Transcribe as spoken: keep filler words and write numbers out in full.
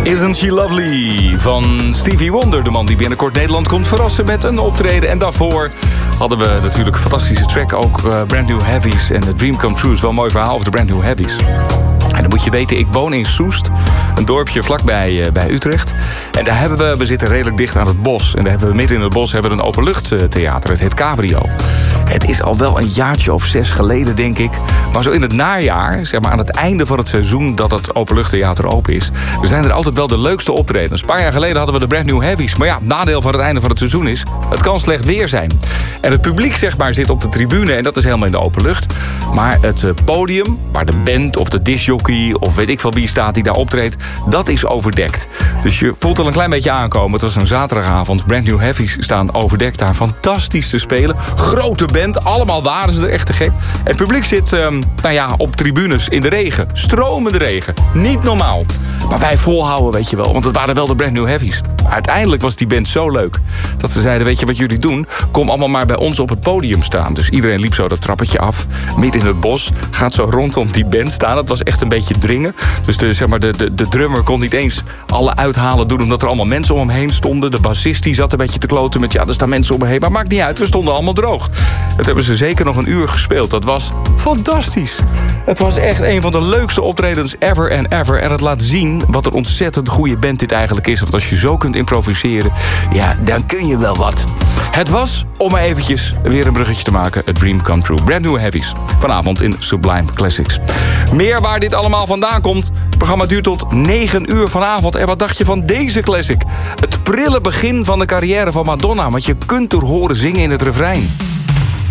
Isn't She Lovely van Stevie Wonder. De man die binnenkort Nederland komt verrassen met een optreden. En daarvoor hadden we natuurlijk een fantastische track. Ook uh, Brand New Heavies en The Dream Come True. Is wel een mooi verhaal over de Brand New Heavies. En dan moet je weten, ik woon in Soest. Een dorpje vlakbij uh, bij Utrecht. En daar hebben we, we zitten redelijk dicht aan het bos. En daar hebben we midden in het bos hebben we een openluchttheater. Het heet Cabrio. Het is al wel een jaartje of zes geleden, denk ik. Maar zo in het najaar, zeg maar aan het einde van het seizoen dat het openluchttheater open is, er zijn er altijd wel de leukste optredens. Een paar jaar geleden hadden we de Brand New Heavies. Maar ja, nadeel van het einde van het seizoen is, het kan slecht weer zijn. En het publiek, zeg maar, zit op de tribune en dat is helemaal in de openlucht. Maar het podium, waar de band of de discjockey of weet ik veel wie staat die daar optreedt, dat is overdekt. Dus je voelt al een klein beetje aankomen. Het was een zaterdagavond. Brand New Heavies staan overdekt daar. Fantastisch te spelen. Grote band. Allemaal waren ze er echt te gek. Het publiek zit, um, nou ja, op tribunes in de regen. Stromende regen. Niet normaal. Maar wij volhouden, weet je wel. Want het waren wel de Brand New Heavies. Uiteindelijk was die band zo leuk dat ze zeiden, weet je wat jullie doen? Kom allemaal maar bij ons op het podium staan. Dus iedereen liep zo dat trappetje af. Midden in het bos. Gaat zo rondom die band staan. Het was echt een beetje dringen. Dus de, zeg maar, de, de, de drummer kon niet eens alle uithalen doen, omdat er allemaal mensen om hem heen stonden. De bassist die zat een beetje te kloten met, ja, er staan mensen om me heen. Maar maakt niet uit, we stonden allemaal droog. Dat hebben ze zeker nog een uur gespeeld. Dat was fantastisch. Het was echt een van de leukste optredens ever and ever. En het laat zien wat een ontzettend goede band dit eigenlijk is. Want als je zo kunt improviseren, ja, dan kun je wel wat. Het was, om maar eventjes weer een bruggetje te maken, A Dream Come True. Brand New Heavies. Vanavond in Sublime Classics. Meer waar dit allemaal vandaan komt. Het programma duurt tot negen uur vanavond. En wat dacht je van deze classic? Het prille begin van de carrière van Madonna. Want je kunt er horen zingen in het refrein.